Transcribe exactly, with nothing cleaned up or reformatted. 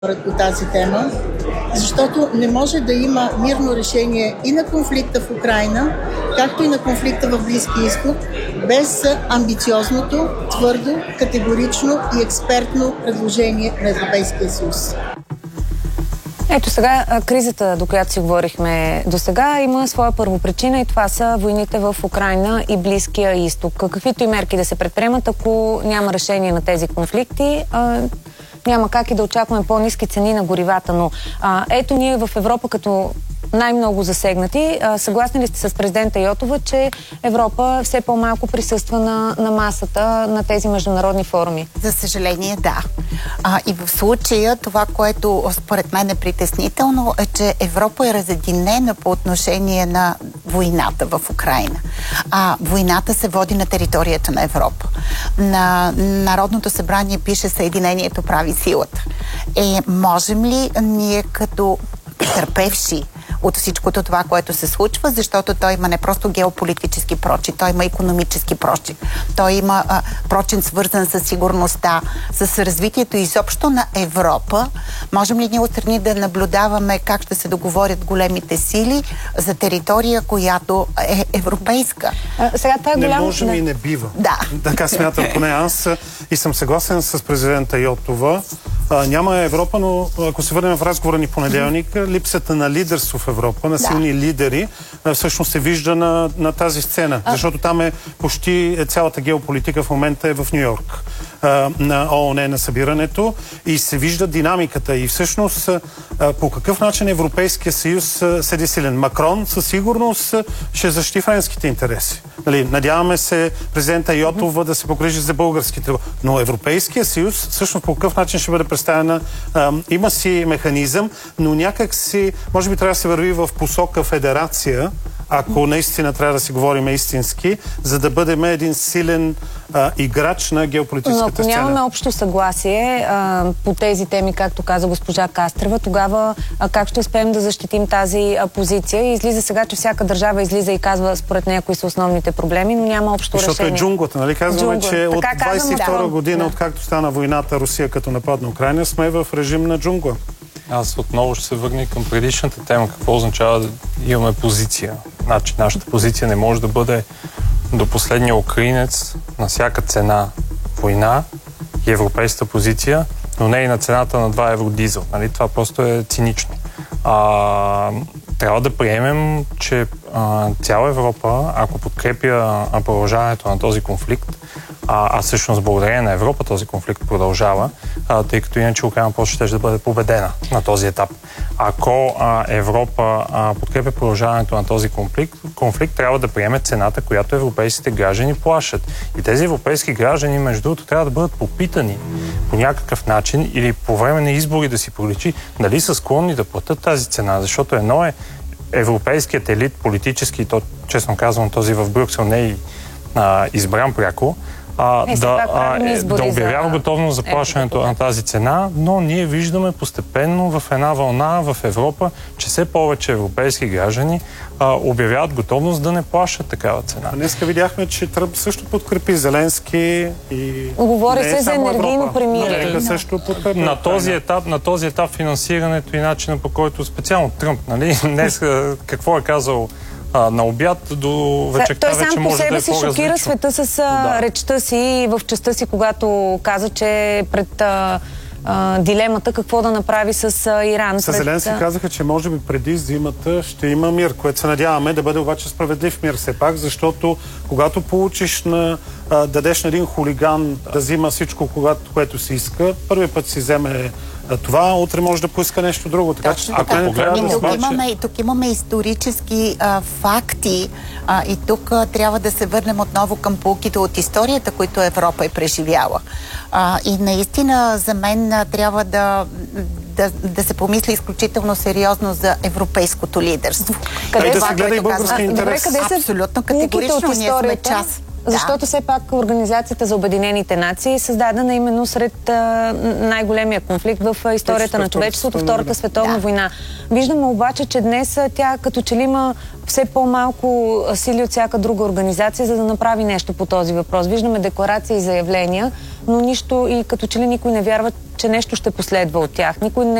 по тази тема, защото не може да има мирно решение и на конфликта в Украйна, както и на конфликта в Близкия изток, без амбициозното, твърдо, категорично и експертно предложение на Европейския съюз. Ето сега, кризата, до която си говорихме до сега, има своя първопричина и това са войните в Украйна и Близкия изток. Каквито и мерки да се предприемат, ако няма решение на тези конфликти, няма как и да очакваме по-ниски цени на горивата. Но а, ето ние в Европа като най-много засегнати. А, съгласни ли сте с президента Йотова, че Европа все по-малко присъства на, на масата на тези международни форуми? За съжаление, да. А, и в случая това, което според мен е притеснително, е, че Европа е разединена по отношение на войната в Украйна. А войната се води на територията на Европа. На Народното събрание пише Съединението прави силата. Е, можем ли ние като търпевши от всичкото това, което се случва, защото той има не просто геополитически прочин, той има икономически прочин. Той има а, прочин свързан с сигурността, с развитието изобщо на Европа. Можем ли ние отстрани да наблюдаваме как ще се договорят големите сили за територия, която е европейска? А, сега това е не голям... можем да. и не бива. Да. Така смятам поне аз и съм съгласен с президента Йотова. А, няма Европа, но ако се върнем в разговора ни понеделник, липсата на лидерство в Европа, на силни да. лидери, всъщност се вижда на, на тази сцена. А... Защото там е почти цялата геополитика в момента е в Ню Йорк. На ООН на събирането и се вижда динамиката. И всъщност по какъв начин Европейския съюз седи силен? Макрон със сигурност ще защити френските интереси. Нали, надяваме се президента Йотова да се погрижи за българските. Но Европейския съюз всъщност по какъв начин ще бъде представена? Има си механизъм, но някак си, може би трябва да се върви в посока федерация, ако наистина трябва да си говорим истински, за да бъдем един силен а, играч на геополитическата сцена. Но ако нямаме общо съгласие а, по тези теми, както каза госпожа Кастрева, тогава а, как ще успеем да защитим тази а, позиция? И излиза сега, че всяка държава излиза и казва според нея кои са основните проблеми, но няма общо Защото решение. Защото е джунглата, нали? Казваме, Джунгла. че така от двадесет и втора да. година, да. откакто стана войната Русия като нападна Украйна, сме в режим на джунгла. Аз отново ще се върна към предишната тема. Какво означава да имаме позиция? Значи, нашата позиция не може да бъде до последния украинец на всяка цена война и европейската позиция, но не и на цената на два евро дизел. Нали? Това просто е цинично. А, трябва да приемем, че а, цяла Европа, ако подкрепя продължаването на този конфликт, а, а всъщност благодарение на Европа този конфликт продължава, а, тъй като иначе Украйна просто ще да бъде победена на този етап. Ако а, Европа а, подкрепя продължаването на този конфликт, конфликт трябва да приеме цената, която европейските граждани плащат. И тези европейски граждани, между другото, трябва да бъдат попитани по някакъв начин или по време на избори да си проличи дали са склонни да платят тази цена, защото едно е европейският елит, политически, то, честно казвам, този в Брюксел не е а, избран пряко, а, е, да, а, е, да обявява за... готовност за плащането е, на тази цена, но ние виждаме постепенно в една вълна в Европа, че все повече европейски граждани а, обявяват готовност да не плащат такава цена. А днеска видяхме, че Тръмп също подкрепи Зеленски и... Говори се за енергийно премирие. На този етап, на този етап финансирането и начина, по който специално Тръмп, нали, днес какво е казал А, на обяд до вечерта вече може да е по-различно. Той сам по себе си шокира света с да. речта си и в частта си, когато каза, че пред а, а, дилемата какво да направи с а, Иран. С Зеленски пред... казаха, че може би преди зимата ще има мир, което се надяваме да бъде обаче справедлив мир все пак, защото когато получиш на а, дадеш на един хулиган да взима всичко, когато, което си иска, първи път си вземе това, утре може да поиска нещо друго. Така че ако не трябва да тук, имаме, тук имаме исторически а, факти а, и тук а, трябва да се върнем отново към поуките от историята, които Европа е преживяла. А, и наистина за мен а, трябва да, да, да се помисли изключително сериозно за европейското лидерство. Къде да се гледа и български интерес? Добре, къде са абсолютно категорично, ние сме част. Защото да. все пак Организацията за Обединените нации е създадена именно сред а, най-големия конфликт в историята на човечеството, Втората световна да. война. Виждаме обаче, че днес тя като че ли има все по-малко сили от всяка друга организация, за да направи нещо по този въпрос. Виждаме декларации и заявления, но нищо и като че ли никой не вярва, че нещо ще последва от тях. Никой не